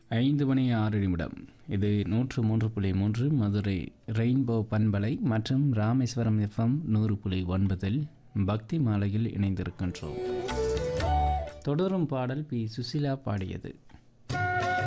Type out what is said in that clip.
5 மணி 6 நிமிடம். இது 103.3 மதுரை ரெயின்போ பண்பலை மற்றும் ராமேஸ்வரம் எஃப்எம் 100.9 பக்தி மாலையில் இணைந்திருக்கின்றோம். தொடரும் பாடல் பி. சுசிலா பாடியது.